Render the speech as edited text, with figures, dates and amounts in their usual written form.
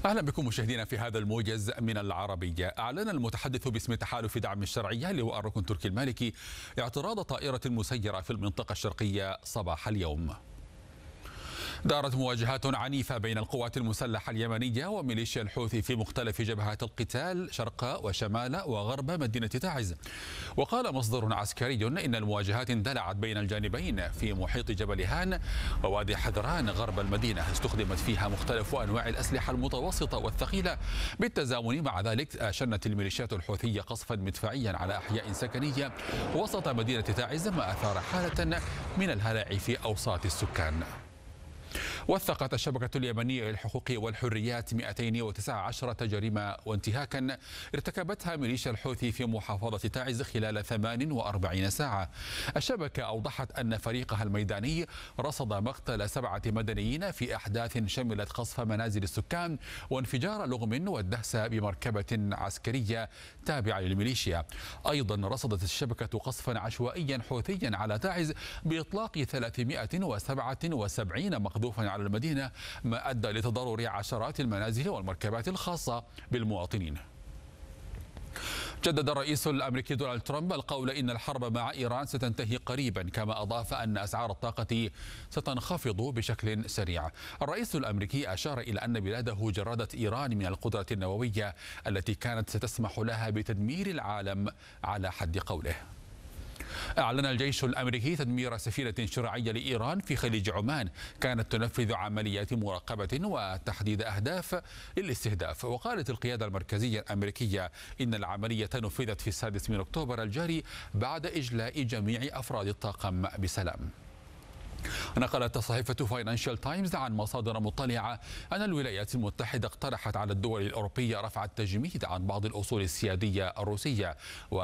أهلا بكم مشاهدينا في هذا الموجز من العربية. أعلن المتحدث باسم تحالف دعم الشرعية لواء الركن تركي المالكي اعتراض طائرة مسيرة في المنطقة الشرقية صباح اليوم. دارت مواجهات عنيفة بين القوات المسلحة اليمنية وميليشيا الحوثي في مختلف جبهات القتال شرق وشمال وغرب مدينة تعز. وقال مصدر عسكري إن المواجهات اندلعت بين الجانبين في محيط جبل هان ووادي حذران غرب المدينة، استخدمت فيها مختلف أنواع الأسلحة المتوسطة والثقيلة. بالتزامن مع ذلك شنت الميليشيات الحوثية قصفا مدفعيا على أحياء سكنية وسط مدينة تعز، ما أثار حالة من الهلع في أوساط السكان. وثقت الشبكة اليمنية للحقوق والحريات 219 جريمة وانتهاكا ارتكبتها ميليشيا الحوثي في محافظة تعز خلال 48 ساعة. الشبكة أوضحت أن فريقها الميداني رصد مقتل 7 مدنيين في أحداث شملت قصف منازل السكان وانفجار لغم والدهس بمركبة عسكرية تابعة للميليشيا. أيضا رصدت الشبكة قصفا عشوائيا حوثيا على تعز بإطلاق 377 مقذوفا على المدينة، ما أدى لتضرر عشرات المنازل والمركبات الخاصة بالمواطنين. جدد الرئيس الأمريكي دونالد ترامب القول إن الحرب مع إيران ستنتهي قريبا، كما أضاف أن أسعار الطاقة ستنخفض بشكل سريع. الرئيس الأمريكي أشار إلى أن بلاده جردت إيران من القدرة النووية التي كانت ستسمح لها بتدمير العالم على حد قوله. أعلن الجيش الأمريكي تدمير سفينة شرعية لإيران في خليج عمان كانت تنفذ عمليات مراقبة وتحديد أهداف للاستهداف. وقالت القيادة المركزية الأمريكية إن العملية نفذت في 6 من أكتوبر الجاري بعد إجلاء جميع أفراد الطاقم بسلام. نقلت صحيفة فاينانشال تايمز عن مصادر مطلعة أن الولايات المتحدة اقترحت على الدول الأوروبية رفع التجميد عن بعض الأصول السيادية الروسية.